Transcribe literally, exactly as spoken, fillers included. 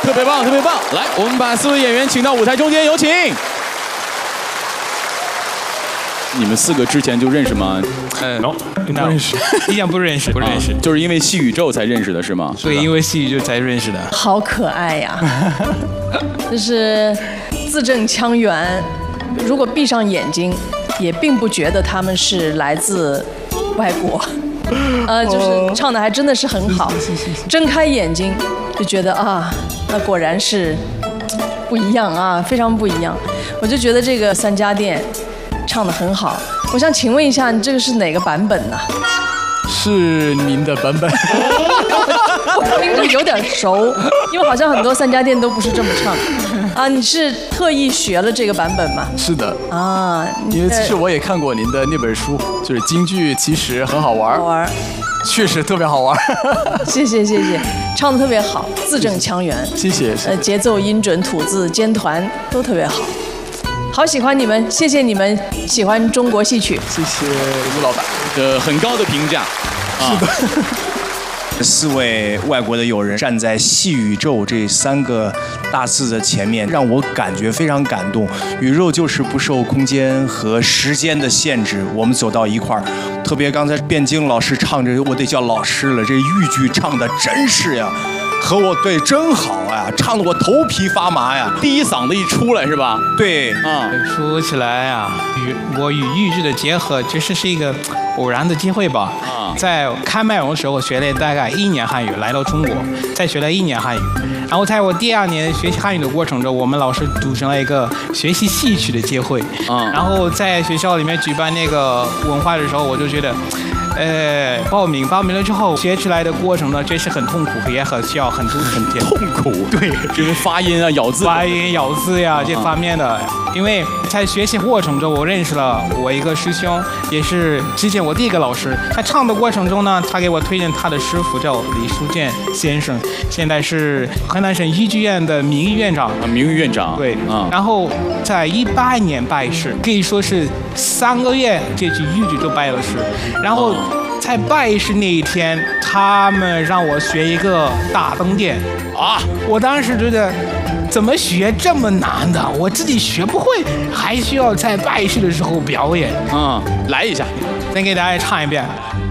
特别棒，特别棒！来，我们把四位演员请到舞台中间，有请。你们四个之前就认识吗？ 嗯 ，no， 不认识，依然不认识，不认识， 啊，就是因为戏宇宙才认识的是吗？ 对，因为戏宇宙才认识的。 好可爱呀，就是字正腔圆，如果闭上眼睛，也并不觉得他们是来自外国。呃，就是唱的还真的是很好，睁开眼睛就觉得啊，那果然是不一样啊，非常不一样。我就觉得这个三家店唱的很好。我想请问一下，你这个是哪个版本呢？ 是您的版本。 我听着有点熟，因为好像很多三家店都不是这么唱啊。你是特意学了这个版本吗？ 是的啊， 因为其实我也看过您的那本书，就是京剧，其实很好玩。 好玩， 确实特别好玩。 谢谢谢谢，唱得特别好，字正腔圆。 谢谢。 呃，节奏、音准、吐字、尖团都特别好。好喜欢你们，谢谢你们喜欢中国戏曲。 谢谢吴老板， 呃，很高的评价。 是的。 四位外国的友人站在戏宇宙这三个大字的前面，让我感觉非常感动。宇宙就是不受空间和时间的限制，我们走到一块儿。特别刚才卞京老师唱这，我得叫老师了，这豫剧唱的真是呀，和我对真好呀，唱得我头皮发麻呀。 第一嗓子一出来是吧？ 对， 啊， 说起来啊，与我与豫剧的结合，其实是一个偶然的机会吧。啊，在开麦容的时候学了大概一年汉语，来到中国再学了一年汉语，然后在我第二年学习汉语的过程中，我们老师组成了一个学习戏曲的机会。啊，然后在学校里面举办那个文化的时候，我就觉得。呃，报名报名了之后，学起来的过程呢，确实很痛苦，也很需要很多时间。 痛苦， 对， 因为发音啊、咬字、 发音、咬字呀、啊、这方面的。因为在学习过程中，我认识了我一个师兄，也是之前我第一个老师。在唱的过程中呢，他给我推荐他的师傅叫李书建先生，现在是河南省豫剧院的名誉院长。 啊，名誉院长。 对， 啊。 然后在一八年拜师，可以说是三个月这句豫剧就拜了师，然后。啊在拜师那一天，他们让我学一个大灯殿啊！我当时觉得，怎么学这么难的？我自己学不会，还需要在拜师的时候表演。 嗯，来一下， 再给大家唱一遍。